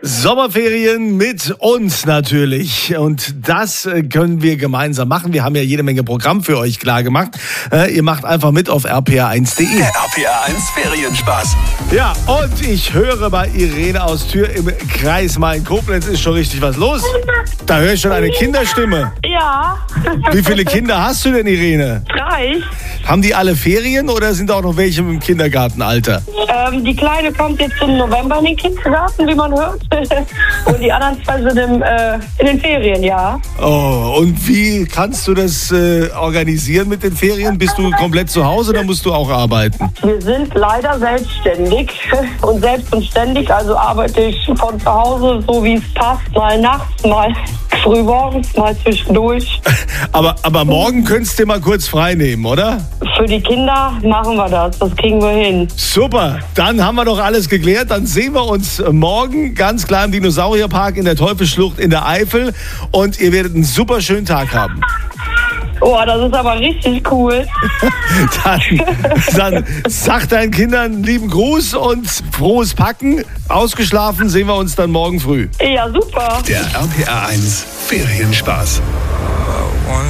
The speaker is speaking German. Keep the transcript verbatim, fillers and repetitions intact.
Sommerferien mit uns natürlich. Und das können wir gemeinsam machen. Wir haben ja jede Menge Programm für euch klar gemacht. Äh, ihr macht einfach mit auf r p r eins punkt d e. Der R P R eins Ferienspaß. Ja, und ich höre bei Irene aus Tür im Kreis Main-Koblenz ist schon richtig was los. Da höre ich schon eine Kinderstimme. Ja. Wie viele Kinder hast du denn, Irene? Drei. Haben die alle Ferien oder sind auch noch welche im Kindergartenalter? Ähm, die Kleine kommt jetzt im November in den Kindergarten, wie man hört. Und die anderen zwei sind im, äh, in den Ferien, ja. Oh, und wie kannst du das äh, organisieren mit den Ferien? Bist du komplett zu Hause oder musst du auch arbeiten? Wir sind leider selbstständig und selbst und ständig. Also arbeite ich von zu Hause, so wie es passt. Mal nachts, mal früh morgens, mal zwischendurch. Aber, aber morgen könntest du dir mal kurz frei nehmen, oder? Für die Kinder machen wir das. Das kriegen wir hin. Super, dann haben wir doch alles geklärt. Dann sehen wir uns morgen ganz klar im Dinosaurierpark in der Teufelsschlucht in der Eifel. Und ihr werdet einen super schönen Tag haben. Oh, das ist aber richtig cool. dann, dann sag deinen Kindern lieben Gruß und frohes Packen. Ausgeschlafen sehen wir uns dann morgen früh. Ja, super. Der R P R eins Ferienspaß.